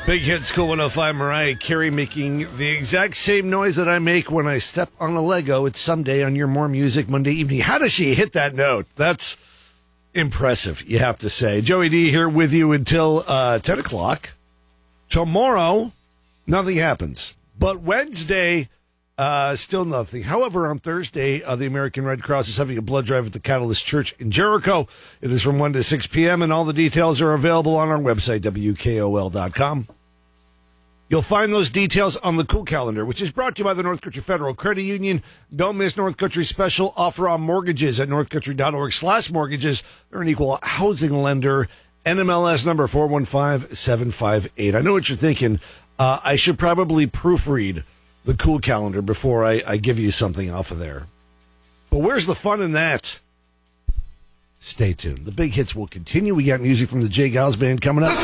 Big Hit School 105, Mariah Carey making the exact same noise that I make when I step on a Lego. It's Someday on your More Music Monday evening. How does she hit that note? That's impressive, you have to say. Joey D here with you until 10 o'clock. Tomorrow, nothing happens. But Wednesday, still nothing. However, on Thursday, the American Red Cross is having a blood drive at the Catalyst Church in Jericho. It is from 1 to 6 p.m., and all the details are available on our website, WKOL.com. You'll find those details on the Cool Calendar, which is brought to you by the North Country Federal Credit Union. Don't miss North Country's special offer on mortgages at northcountry.org/mortgages. They're an equal housing lender. NMLS number 415758. I know what you're thinking. I should probably proofread the Cool Calendar before I give you something off of there. But where's the fun in that? Stay tuned. The big hits will continue. We got music from the Jay Giles Band coming up.